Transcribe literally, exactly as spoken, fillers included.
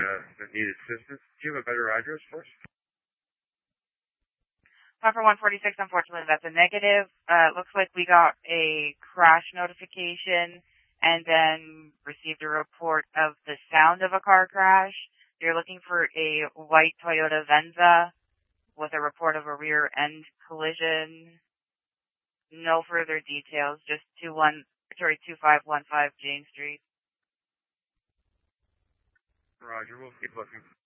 uh, that need assistance. Do you have a better address for us? Number one forty-six, unfortunately, that's a negative. Uh, looks like we got a crash notification and then received a report of the sound of a car crash. You're looking for a white Toyota Venza with a report of a rear end collision. No further details, just two one, sorry, two five one five Jane Street. Roger, we'll keep looking.